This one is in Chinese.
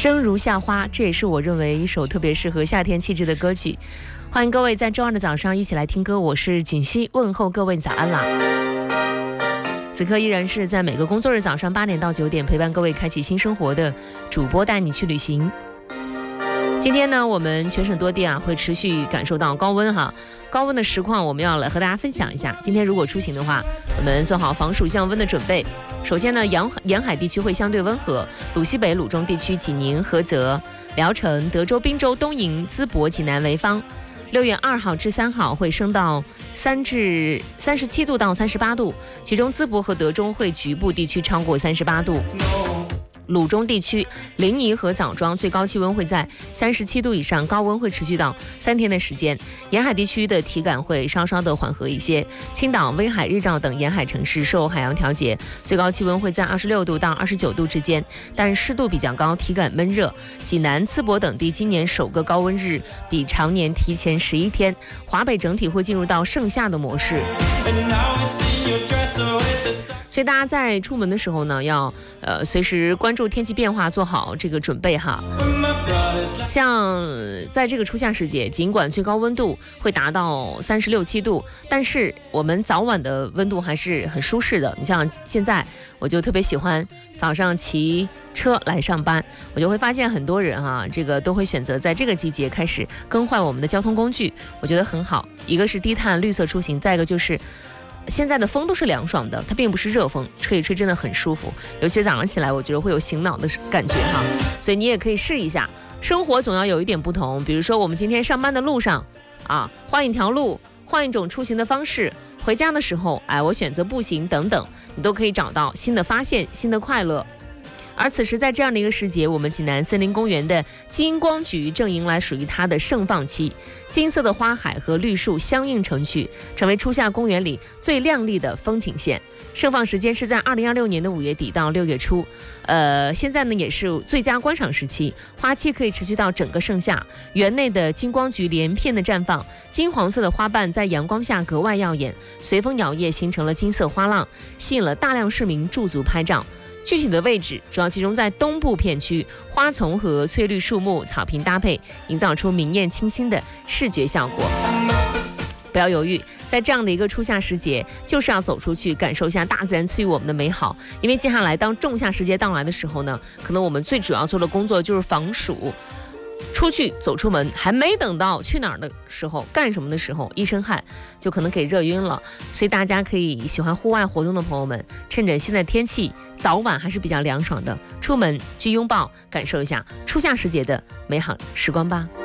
生如夏花，这也是我认为一首特别适合夏天气质的歌曲。欢迎各位在周二的早上一起来听歌，我是锦溪，问候各位早安啦。此刻依然是在每个工作日早上8点到9点陪伴各位开启新生活的主播带你去旅行。今天呢，我们全省多地会持续感受到高温哈，高温的实况我们要来和大家分享一下。今天如果出行的话，我们做好防暑降温的准备。首先呢，沿海地区会相对温和，鲁西北、鲁中地区、济宁、菏泽、聊城、德州、滨州、东营、淄博、济南、潍坊6月2号至3号会升到37度到38度，其中淄博和德州会局部地区超过38度。鲁中地区、临沂和枣庄最高气温会在37度以上，高温会持续到3天的时间。沿海地区的体感会稍稍的缓和一些。青岛、威海、日照等沿海城市受海洋调节，最高气温会在26度到29度之间，但湿度比较高，体感闷热。济南、淄博等地今年首个高温日比常年提前11天。华北整体会进入到盛夏的模式。所以大家在出门的时候呢，要随时关注天气变化，做好这个准备哈。像在这个初夏时节，尽管最高温度会达到36、7度，但是我们早晚的温度还是很舒适的。你像现在，我就特别喜欢早上骑车来上班，我就会发现很多人这个都会选择在这个季节开始更换我们的交通工具，我觉得很好。一个是低碳绿色出行，再一个就是现在的风都是凉爽的，它并不是热风，吹一吹真的很舒服，尤其早上起来我觉得会有醒脑的感觉哈，所以你也可以试一下。生活总要有一点不同，比如说我们今天上班的路上换一条路，换一种出行的方式，回家的时候我选择步行等等，你都可以找到新的发现，新的快乐。而此时在这样的一个时节，我们济南森林公园的金光菊正迎来属于它的盛放期，金色的花海和绿树相映成趣，成为初夏公园里最亮丽的风景线。盛放时间是在2026年的5月底到6月初，现在呢也是最佳观赏时期，花期可以持续到整个盛夏。园内的金光菊连片的绽放，金黄色的花瓣在阳光下格外耀眼，随风摇曳形成了金色花浪，吸引了大量市民驻足拍照。具体的位置主要集中在东部片区，花丛和翠绿树木、草坪搭配，营造出明艳清新的视觉效果。不要犹豫，在这样的一个初夏时节，就是要走出去，感受一下大自然赐予我们的美好。因为接下来当仲夏时节到来的时候呢，可能我们最主要做的工作就是防暑。出去走出门，还没等到去哪儿的时候，干什么的时候，一身汗就可能给热晕了。所以大家可以喜欢户外活动的朋友们，趁着现在天气早晚还是比较凉爽的，出门去拥抱感受一下初夏时节的美好时光吧。